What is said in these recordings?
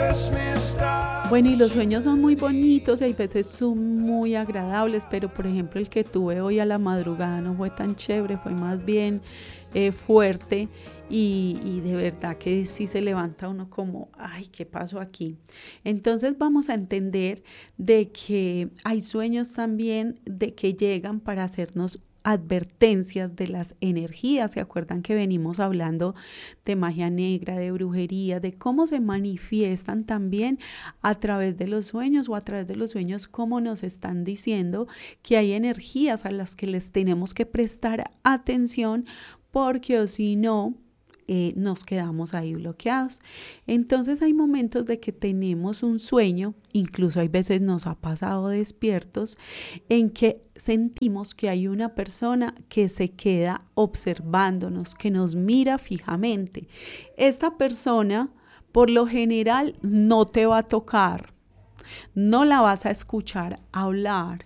Bueno, y los sueños son muy bonitos y hay veces son muy agradables, pero por ejemplo el que tuve hoy a la madrugada no fue tan chévere, fue más bien fuerte y de verdad que sí se levanta uno como, ay, ¿qué pasó aquí? Entonces vamos a entender de que hay sueños también de que llegan para hacernos advertencias de las energías. ¿Se acuerdan que venimos hablando de magia negra, de brujería, de cómo se manifiestan también a través de los sueños o a través de los sueños, cómo nos están diciendo que hay energías a las que les tenemos que prestar atención porque o si no, nos quedamos ahí bloqueados. Entonces hay momentos de que tenemos un sueño, incluso hay veces nos ha pasado despiertos, en que sentimos que hay una persona que se queda observándonos, que nos mira fijamente. Esta persona, por lo general, no te va a tocar, no la vas a escuchar hablar,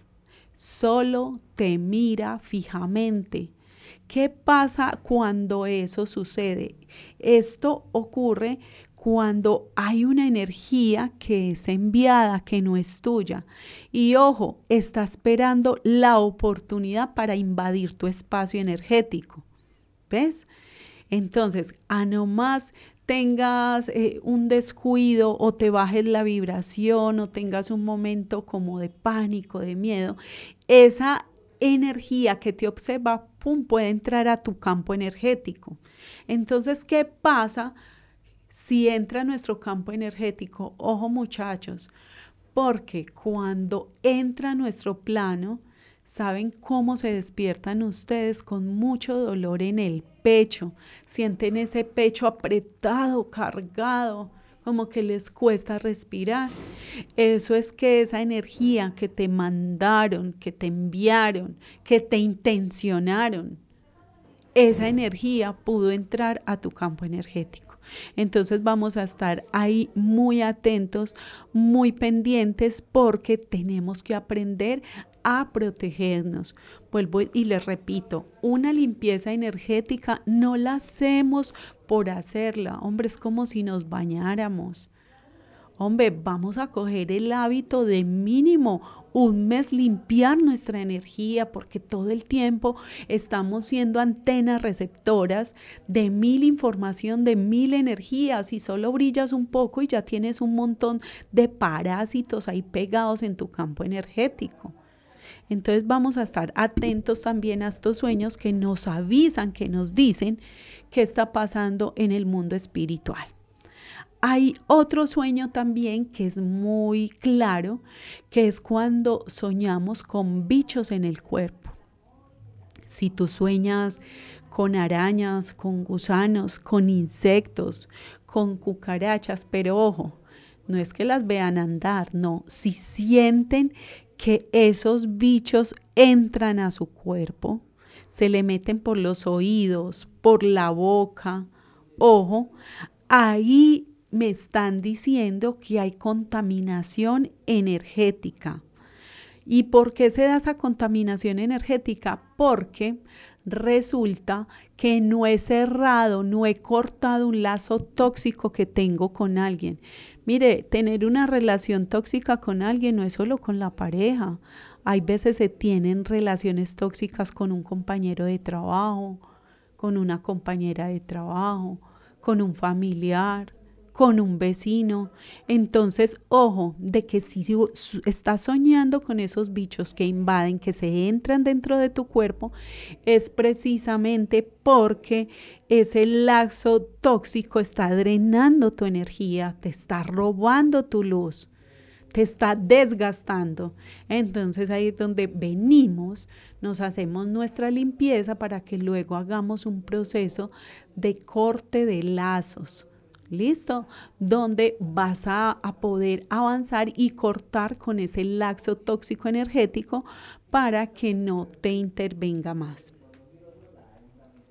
solo te mira fijamente. ¿Qué pasa cuando eso sucede? Esto ocurre cuando hay una energía que es enviada, que no es tuya. Y ojo, está esperando la oportunidad para invadir tu espacio energético. ¿Ves? Entonces, a no más tengas un descuido o te bajes la vibración o tengas un momento como de pánico, de miedo, esa energía que te observa, pum, puede entrar a tu campo energético. Entonces, ¿qué pasa si entra a nuestro campo energético? Ojo muchachos, porque cuando entra a nuestro plano, ¿saben cómo se despiertan ustedes? Con mucho dolor en el pecho. Sienten ese pecho apretado, cargado, como que les cuesta respirar. Eso es que esa energía que te mandaron, que te enviaron, que te intencionaron, esa energía pudo entrar a tu campo energético. Entonces vamos a estar ahí muy atentos, muy pendientes, porque tenemos que aprender a protegernos. Vuelvo y les repito, una limpieza energética no la hacemos por hacerla. Hombre, es como si nos bañáramos. Hombre, vamos a coger el hábito de mínimo un mes limpiar nuestra energía, porque todo el tiempo estamos siendo antenas receptoras de mil información, de mil energías, y solo brillas un poco y ya tienes un montón de parásitos ahí pegados en tu campo energético. Entonces vamos a estar atentos también a estos sueños que nos avisan, que nos dicen qué está pasando en el mundo espiritual. Hay otro sueño también que es muy claro, que es cuando soñamos con bichos en el cuerpo. Si tú sueñas con arañas, con gusanos, con insectos, con cucarachas, pero ojo, no es que las vean andar, no, si sienten que esos bichos entran a su cuerpo, se le meten por los oídos, por la boca, ojo, ahí me están diciendo que hay contaminación energética. ¿Y por qué se da esa contaminación energética? Porque resulta que no he cerrado, no he cortado un lazo tóxico que tengo con alguien. Mire, tener una relación tóxica con alguien no es solo con la pareja. Hay veces se tienen relaciones tóxicas con un compañero de trabajo, con una compañera de trabajo, con un familiar, con un vecino. Entonces, ojo, de que si estás soñando con esos bichos que invaden, que se entran dentro de tu cuerpo, es precisamente porque ese lazo tóxico está drenando tu energía, te está robando tu luz, te está desgastando. Entonces ahí es donde venimos, nos hacemos nuestra limpieza para que luego hagamos un proceso de corte de lazos. ¿Listo? Donde vas a poder avanzar y cortar con ese lazo tóxico energético para que no te intervenga más.